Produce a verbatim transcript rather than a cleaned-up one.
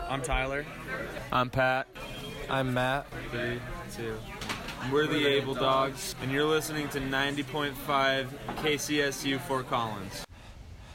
I'm Tyler. I'm Pat. I'm Matt. Three, two. We're the Able Dogs, and you're listening to ninety point five K C S U Fort Collins.